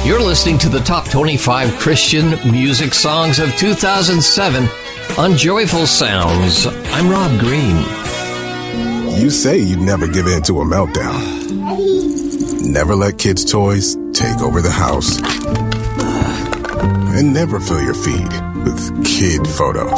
You're listening to the top 25 Christian music songs of 2007 on Joyful Sounds. I'm Rob Green. You say you'd never give in to a meltdown. Never let kids' toys take over the house. And never fill your feed with kid photos.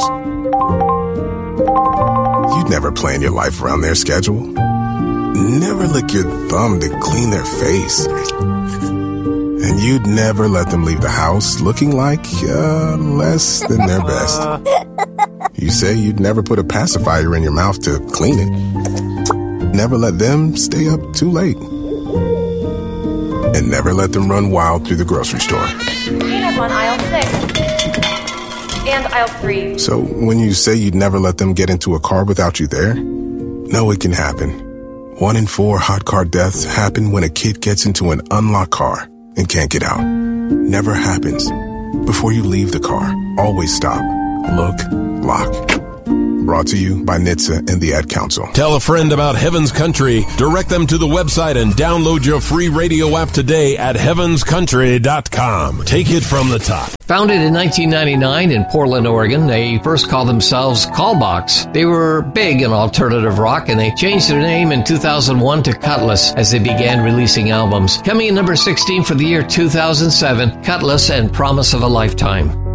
You'd never plan your life around their schedule. Never lick your thumb to clean their face. And you'd never let them leave the house looking like less than their best. You say you'd never put a pacifier in your mouth to clean it. Never let them stay up too late. And never let them run wild through the grocery store. Peanut on aisle 6. And aisle 3. So when you say you'd never let them get into a car without you there, no, it can happen. 1 in 4 hot car deaths happen when a kid gets into an unlocked car and can't get out. Never happens. Before you leave the car, always stop, look, lock. Brought to you by NHTSA and the Ad Council. Tell a friend about Heaven's Country. Direct them to the website and download your free radio app today at heavenscountry.com. Take it from the top. Founded in 1999 in Portland, Oregon, they first called themselves Callbox. They were big in alternative rock, and they changed their name in 2001 to Cutlass as they began releasing albums. Coming in number 16 for the year 2007, Cutlass and Promise of a Lifetime.